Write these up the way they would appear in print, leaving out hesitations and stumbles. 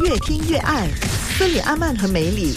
越听越爱。斯里阿曼和梅里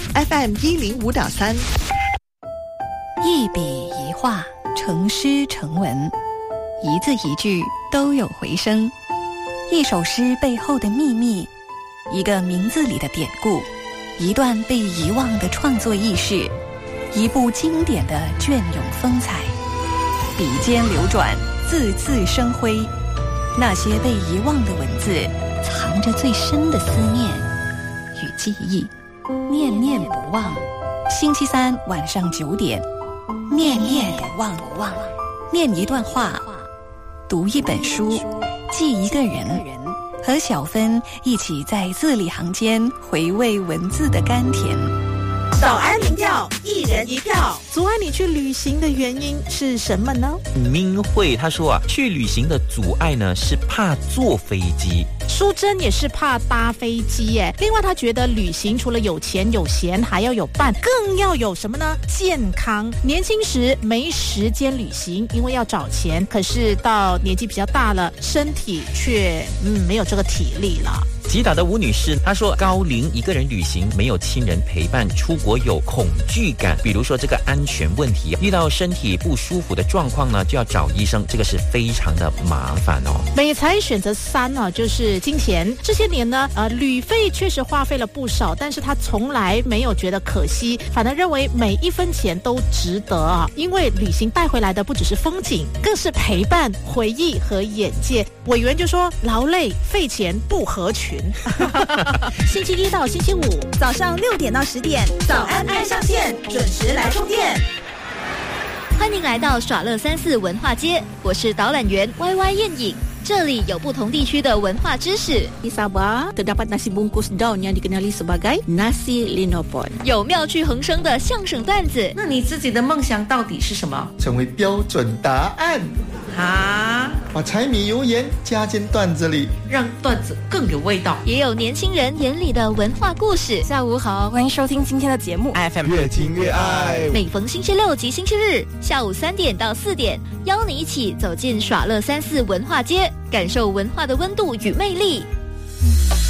FM105.3。 一笔一画，成诗成文，一字一句都有回声。一首诗背后的秘密，一个名字里的典故，一段被遗忘的创作轶事，一部经典的隽永风采。笔尖流转，字字生辉。那些被遗忘的文字，藏着最深的思念与记忆，念念不忘。星期三晚上9点，念念不忘。念一段话，读一本书，记一个人，和小芬一起在字里行间回味文字的甘甜。 早安民调，一人一票。 阻碍你去旅行的原因是什么呢？ 明慧他说啊，去旅行的阻碍呢是怕坐飞机。 淑珍也是怕搭飞机耶。另外他觉得旅行除了有钱有闲，还要有伴，更要有什么呢？健康。年轻时没时间旅行，因为要找钱，可是到年纪比较大了，身体却没有这个体力了。 吉打的吴女士她说，高龄一个人旅行，没有亲人陪伴，出国有恐惧感，比如说这个安全问题，遇到身体不舒服的状况呢，就要找医生，这个是非常的麻烦哦。 美才选择3啊，就是金钱。这些年呢，旅费确实花费了不少，但是他从来没有觉得可惜，反而认为每一分钱都值得啊！因为旅行带回来的不只是风景，更是陪伴、回忆和眼界。委员就说，劳累费钱不合群。星期一到星期五早上6点到10点，早安爱上线，准时来充电。 欢迎来到耍乐34文化街，我是导览员 YY 燕影。这里有不同地区的文化知识。 Di Sabah terdapat nasi bungkus daun yang dikenali sebagai nasi linopon。 有妙趣横生的相声段子。 那你自己的梦想到底是什么？ 成为标准答案。 啊！ 把柴米油盐加进段子里， 让段子更有味道。 也有年轻人眼里的文化故事。 下午好，欢迎收听今天的节目 FM 越听越爱。 每逢星期六及星期日下午3点到4点，邀你一起走进耍乐34文化街，感受文化的温度与魅力。